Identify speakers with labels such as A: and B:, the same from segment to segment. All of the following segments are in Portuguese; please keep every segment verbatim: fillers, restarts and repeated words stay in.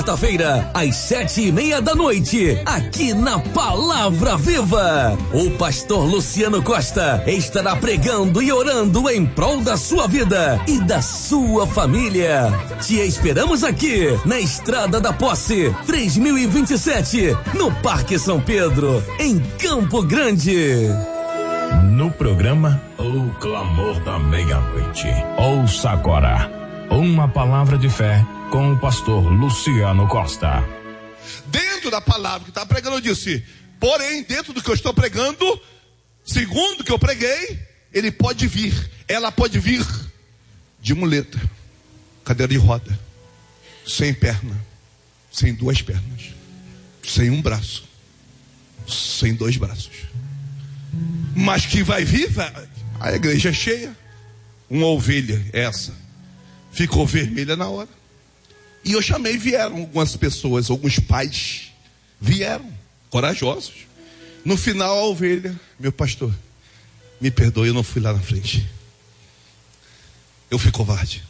A: Quarta-feira, às sete e meia da noite, aqui na Palavra Viva, o pastor Luciano Costa estará pregando e orando em prol da sua vida e da sua família. Te esperamos aqui, na Estrada da Posse, três mil e vinte e sete, no Parque São Pedro, em Campo Grande.
B: No programa O Clamor da Meia-Noite, ouça agora uma palavra de fé com o pastor Luciano Costa.
C: Dentro da palavra que está pregando, eu disse, porém, dentro do que eu estou pregando, segundo o que eu preguei, ele pode vir, ela pode vir de muleta, cadeira de roda, sem perna, sem duas pernas, sem um braço, sem dois braços, mas que vai vir, vai, a igreja é cheia, uma ovelha, essa, ficou vermelha na hora. E eu chamei, vieram algumas pessoas, alguns pais, vieram, corajosos. No final a ovelha, meu pastor, me perdoe, eu não fui lá na frente. Eu fui covarde.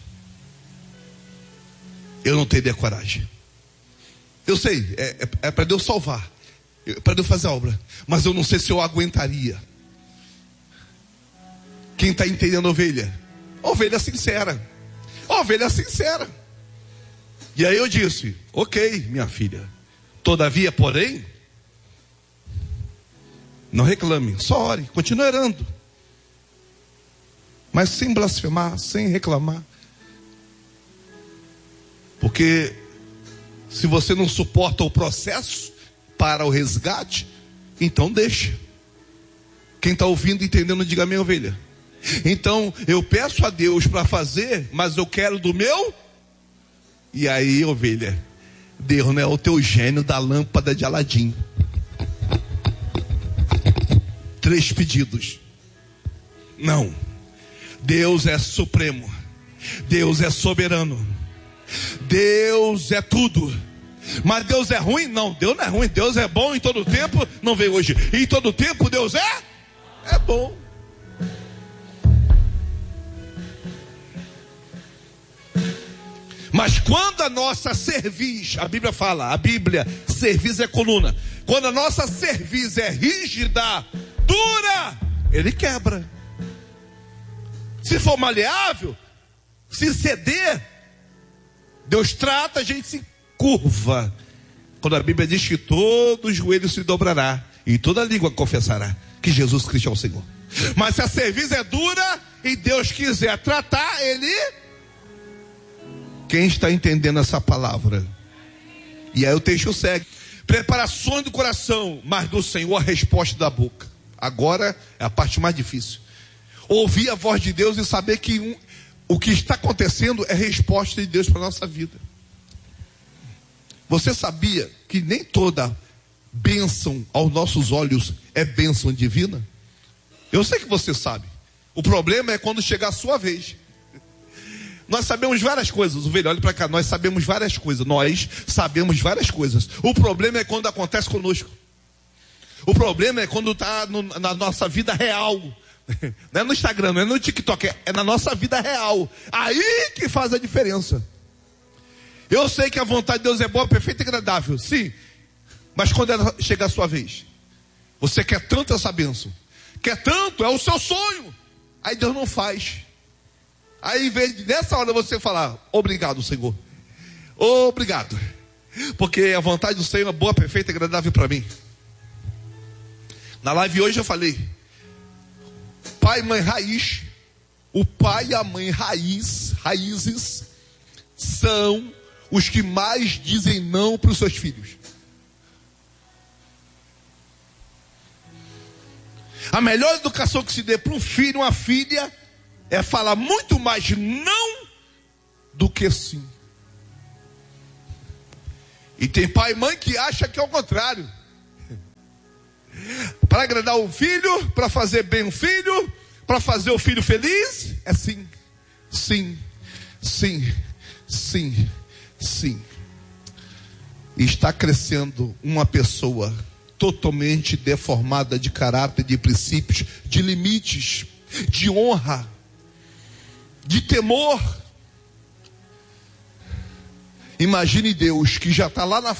C: Eu não teria coragem. Eu sei, é, é, é para Deus salvar, é para Deus fazer a obra, mas eu não sei se eu aguentaria. Quem está entendendo a ovelha? A ovelha sincera. A ovelha sincera. E aí eu disse, ok, minha filha, todavia, porém, não reclame, só ore, continue orando, mas sem blasfemar, sem reclamar, porque se você não suporta o processo para o resgate, então deixa. Quem está ouvindo e entendendo, diga amém, ovelha. Então eu peço a Deus para fazer, mas eu quero do meu. E aí, ovelha, Deus não é o teu gênio da lâmpada de Aladim. Três pedidos. Não. Deus é supremo. Deus é soberano. Deus é tudo. Mas Deus é ruim? Não, Deus não é ruim. Deus é bom em todo tempo. Não veio hoje. E em todo tempo Deus é? É bom. Mas quando a nossa cerviz, a Bíblia fala, a Bíblia, cerviz é coluna. Quando a nossa cerviz é rígida, dura, ele quebra. Se for maleável, se ceder, Deus trata, a gente se curva. Quando a Bíblia diz que todo joelho se dobrará e toda língua confessará que Jesus Cristo é o Senhor. Mas se a cerviz é dura e Deus quiser tratar, ele... Quem está entendendo essa palavra? E aí o texto segue. Preparações do coração, mas do Senhor a resposta da boca. Agora é a parte mais difícil. Ouvir a voz de Deus e saber que um, o que está acontecendo é resposta de Deus para a nossa vida. Você sabia que nem toda bênção aos nossos olhos é bênção divina? Eu sei que você sabe. O problema é quando chegar a sua vez. Nós sabemos várias coisas, o velho, olha para cá, nós sabemos várias coisas, nós sabemos várias coisas. O problema é quando acontece conosco. O problema é quando está na nossa vida real. Não é no Instagram, não é no TikTok, é, é na nossa vida real. Aí que faz a diferença. Eu sei que a vontade de Deus é boa, perfeita e agradável, sim. Mas quando ela chega a sua vez, você quer tanto essa bênção, quer tanto, é o seu sonho. Aí Deus não faz. Aí, em vez de nessa hora você falar, obrigado, Senhor. Obrigado. Porque a vontade do Senhor é boa, perfeita e agradável para mim. Na live hoje eu falei, pai e mãe raiz, o pai e a mãe raiz, raízes, são os que mais dizem não para os seus filhos. A melhor educação que se dê para um filho, uma filha, é falar muito mais não do que sim. E tem pai e mãe que acha que é o contrário. Para agradar o filho, para fazer bem o filho, para fazer o filho feliz, é sim, sim, sim, sim, sim. E está crescendo uma pessoa totalmente deformada de caráter, de princípios, de limites, de honra, de temor. Imagine Deus que já está lá na